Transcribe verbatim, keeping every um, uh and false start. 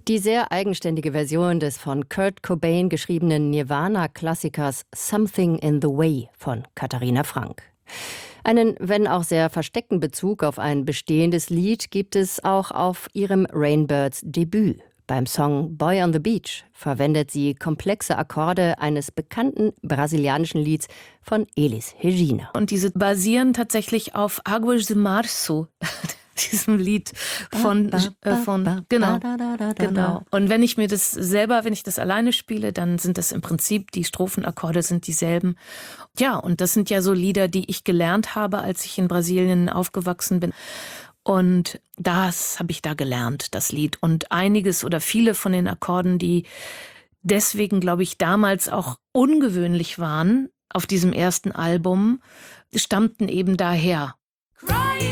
Die sehr eigenständige Version des von Kurt Cobain geschriebenen Nirvana-Klassikers Something in the Way von Katharina Frank. Einen, wenn auch sehr versteckten Bezug auf ein bestehendes Lied gibt es auch auf ihrem Rainbirds Debüt. Beim Song Boy on the Beach verwendet sie komplexe Akkorde eines bekannten brasilianischen Lieds von Elis Regina. Und diese basieren tatsächlich auf Águas de Março, diesem Lied von, Ba, ba, äh, von ba, genau, ba, da, da, da, da. genau. Und wenn ich mir das selber, wenn ich das alleine spiele, dann sind das im Prinzip, die Strophenakkorde sind dieselben. Ja, und das sind ja so Lieder, die ich gelernt habe, als ich in Brasilien aufgewachsen bin. Und das habe ich da gelernt, das Lied. Und einiges oder viele von den Akkorden, die deswegen, glaube ich, damals auch ungewöhnlich waren auf diesem ersten Album, stammten eben daher. Crying